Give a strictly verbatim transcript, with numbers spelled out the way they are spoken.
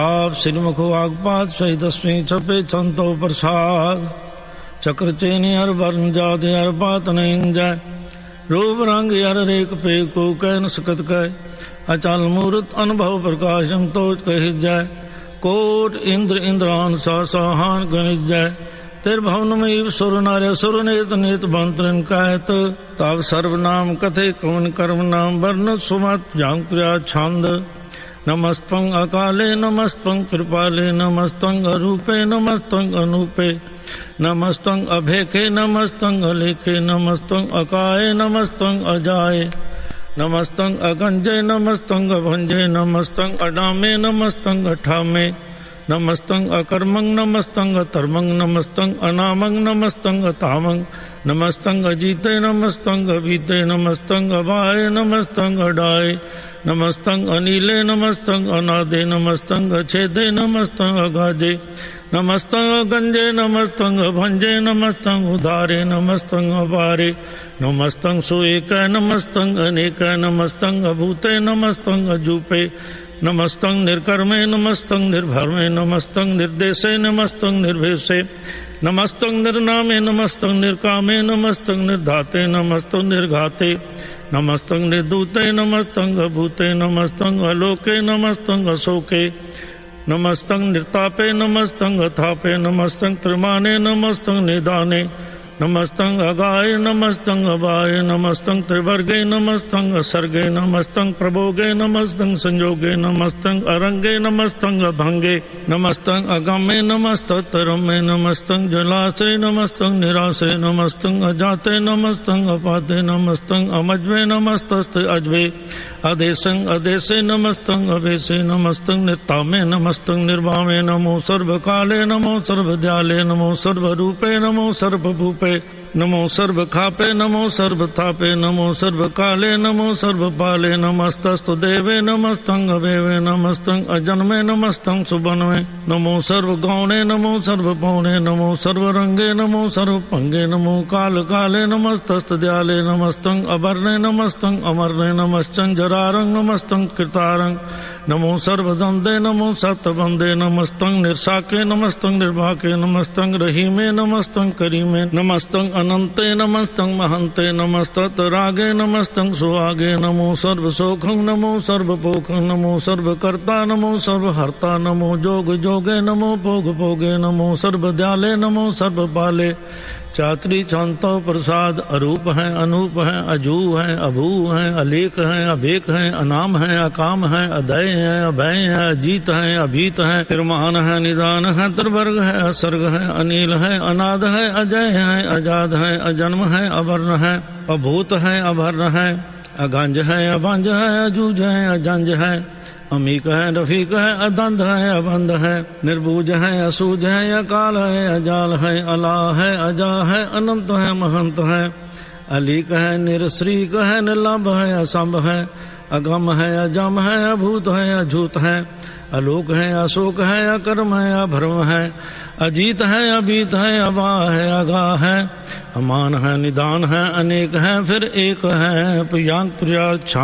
आप श्रीमुख वाग्पात सहितस्मी छपे छंतो प्रसाद चक्र चेनी हर वर्ण जाति हर बात नहीं जाय रूप रंग हर रेख पे को कह न सकत कह अचल मूर्त अनुभव प्रकाशम तोज कह जाय कोट इंद्र इंद्रान सा साहान गणित जाय तिरभवन में सुर नार्य सुर नेत नेत बंतरन कहत तब सर्वनाम कथे कवन कर्म नाम वर्ण सुमत जांग प्रिया छंद नमस्तं अकाले नमस्तं कृपाले नमस्तं अरूपे नमस्तं अनूपे नमस्तं अभेखे नमस्तं अलेखे नमस्तं अकाये नमस्तं अजाये नमस्तं अगंजे नमस्तं अभंजे नमस्तं अडामे नमस्तं अठामे नमस्तं अकर्मं नमस्तं अतर्मं नमस्तं अनामं नमस्तं अतामं नमस्तं अजीते नमस्तं अभीते नमस्तं अवाये नमस्तं अडाये नमस्तं अनीले नमस्तं अनादे नमस्तं अछेदे नमस्तं अगाजे नमस्तं अगंजे नमस्तं अभंजे नमस्तं उदारे नमस्तं अपारे नमस्तं सुएक नमस्तं अनेक नमस्तं अभूते नमस्तं अजूपे नमस्तं निर्कर्मे नमस्तं निर्भर्मे नमस्तं निर्देशे नमस्तं निर्भेषे नमस्तं निर्नामे नमस्तं निर्कामे नमस्तं निर्धाते नमस्तं निर्घाते नमस्तं निर्दूते नमस्तं अभूते नमस्तं अलोके नमस्तं अशोके नमस्तं निर्तापे नमस्तं अथापे नमस्तं त्रिमाने नमस्तं निदाने नमस्तं अगाय नमस्तं अबाय नमस्तं त्रिवर्गे नमस्तं असर्गे नमस्तं प्रभोगे नमस्तं संयोगे नमस्तं अरंगे नमस्तं अभंगे नमस्तं अगमे नमस्तरमे नमस्तं जलाशय नमस्तं निराशय नमस्तं अजाते नमस्तं अपाते नमस्तं अमज्वे नमस्तस्ते अजवे अदेशं अदेशे नमस्तं अभेशे नमस्तं निर्तामे नमस्तं निर्वामे नमो सर्वकाले नमो सर्वदयाले नमो सर्वरूपे नमो सर्वभूपे नमो सर्वखापे नमो सर्वतापे नमो सर्वकाले नमो सर्वपाले नमस्तस्तु देवे नमस्तं अवेवे नमस्तं अजन्मे नमस्तं सुबन्वे नमो सर्वगौणे नमो सर्वपौणे नमो सर्वरंगे नमो सर्वपंगे नमो काल काले नमस्तस्तु दयाले नमस्तं अवर्णे नमस्तं अमर्णे नमस्तं जरारं नमस्तं कृतारं नमो सर्वदंदे नमो सतबंदे नमस्तं निर्शाके नमस्तं निर्भाके नमस्तं रहीमे नमस्तं करीमे नमस्तं अनंते नमस्तं महंते नमस्तत रागे नमस्तं सुहागे नमो सर्वसोखं नमो सर्वपोखं नमो सर्वकर्ता नमो सर्वहर्ता नमो जोग जोगे नमो भोग भोगे नमो सर्वदयाले नमो सर्वपाले चात्री चांतो प्रसाद अरूप है अनूप है अजू है अभू है अलेख है अभेक है अनाम है अकाम है अदय है अभय है अजीत है अभीत है तिरमान है निदान है त्रिवर्ग है असर्ग है अनिल है अनाद है अजय है अजाद है अजन्म है अवर्ण है अभूत है अभर्ण है अगंज है अभंज है अजूज है अजंज है अमीक है रफीक है अदंध है अबंध है निर्बूज है असूज है अकाल है अजाल है अला है अजा है अनंत है महंत है अलीक है निरश्रीक है निर्लभ है असंभ है अगम है अजम है अभूत है अझूत है अलोक है अशोक है अकर्म है अभर्म है अजीत है अबीत है अबा है अगा है अमान है निदान है अनेक है फिर एक है प्रियांक प्रिया